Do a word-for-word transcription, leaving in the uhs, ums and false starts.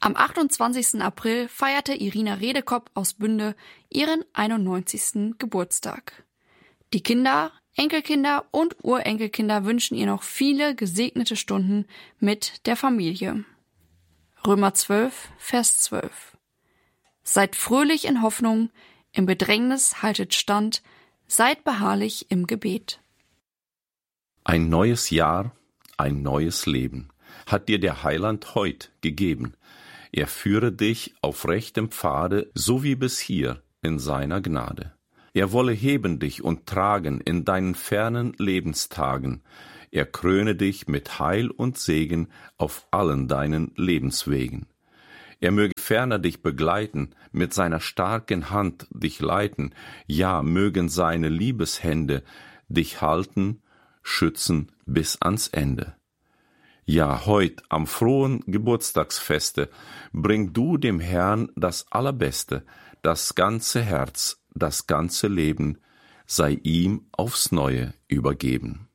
Am achtundzwanzigsten April feierte Irina Redekop aus Bünde ihren einundneunzigsten Geburtstag. Die Kinder, Enkelkinder und Urenkelkinder wünschen ihr noch viele gesegnete Stunden mit der Familie. Römer zwölf, Vers zwölf. Seid fröhlich in Hoffnung, im Bedrängnis haltet stand, seid beharrlich im Gebet. Ein neues Jahr, ein neues Leben hat dir der Heiland heut gegeben. Er führe dich auf rechtem Pfade, so wie bis hier in seiner Gnade. Er wolle heben dich und tragen in deinen fernen Lebenstagen. Er kröne dich mit Heil und Segen auf allen deinen Lebenswegen. Er möge ferner dich begleiten, mit seiner starken Hand dich leiten, ja, mögen seine Liebeshände dich halten, schützen bis ans Ende. Ja, heut am frohen Geburtstagsfeste bring du dem Herrn das Allerbeste, das ganze Herz, das ganze Leben sei ihm aufs Neue übergeben.